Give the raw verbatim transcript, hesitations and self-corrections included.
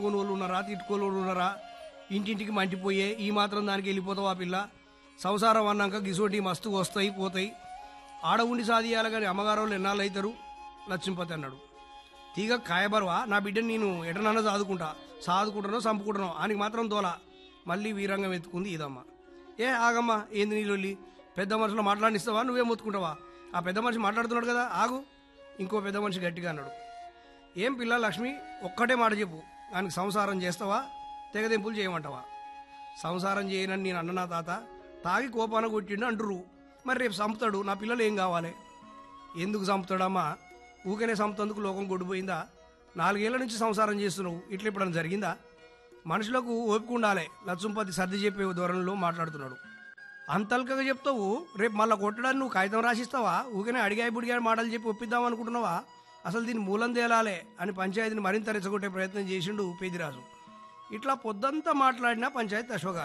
మెచ్చుకొని వాళ్ళు ఉన్నారా, తిట్టుకోని వాళ్ళు ఉన్నారా, ఇంటింటికి మంటిపోయే ఈ మాత్రం దానికి వెళ్ళిపోతావు ఆ పిల్ల. సంసారం అన్నాక గిసోటి మస్తుగా వస్తాయి పోతాయి, ఆడ ఉండి సాధియాలి కానీ అమ్మగారు వాళ్ళు ఎన్నాళ్ళు అవుతారు లక్ష్మీపతి అన్నాడు. తీగ కాయబరువా, నా బిడ్డని నేను ఎటనన్నా సాదుకుంటా, సాదుకుంటానో చంపుకుంటానో ఆయనకి మాత్రం దోల. మళ్ళీ వీరంగం ఎత్తుకుంది ఇదమ్మ. ఏ ఆగమ్మా, ఏంది నీళ్ళొల్లి, పెద్ద మనుషులు మాట్లాడిస్తావా, నువ్వేం మొత్తుకుంటావా? ఆ పెద్ద మనిషి మాట్లాడుతున్నాడు కదా, ఆగు. ఇంకో పెద్ద మనిషి గట్టిగా అన్నాడు, ఏం పిల్ల లక్ష్మి, ఒక్కటే మాట చెప్పు, దానికి సంసారం చేస్తావా, తెగదెంపులు చేయమంటావా? సంసారం చేయనని నేను అన్న నా తాత తాగి కోపాన కొట్టిండు అంటురు, మరి రేపు చంపుతాడు, నా పిల్లలు ఏం కావాలి? ఎందుకు చంపుతాడమ్మా, ఊకనే చంపుతందుకు లోకం గొడ్డిపోయిందా? నాలుగేళ్ల నుంచి సంసారం చేస్తున్నావు, ఇట్లా ఎప్పుడన్నా జరిగిందా? మనుషులకు ఓపిక ఉండాలి. లక్ష్మీపతి సర్ది చెప్పే ధోరణిలో మాట్లాడుతున్నాడు. అంతల్కగా చెప్తావు, రేపు మళ్ళీ కొట్టడానికి నువ్వు కాగితం రాసిస్తావా? ఊకనే అడిగాయి బుడిగాయి మాటలు చెప్పి ఒప్పిద్దాం అనుకుంటున్నావా? అసలు దీన్ని మూలం తేలాలే అని పంచాయతీని మరింత రెచ్చగొట్టే ప్రయత్నం చేసిండు పేదిరాజు. ఇట్లా పొద్దంతా మాట్లాడినా పంచాయతీ అశోక